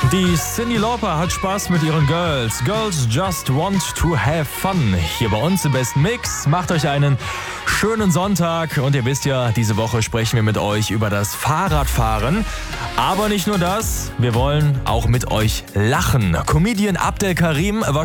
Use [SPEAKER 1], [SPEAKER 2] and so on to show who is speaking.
[SPEAKER 1] Die Cyndi Lauper hat Spaß mit ihren Girls. Girls just want to have fun. Hier bei uns im besten Mix. Macht euch einen schönen Sonntag. Und ihr wisst ja, diese Woche sprechen wir mit euch über das Fahrradfahren. Aber nicht nur das, wir wollen auch mit euch lachen. Comedian Abdel Karim war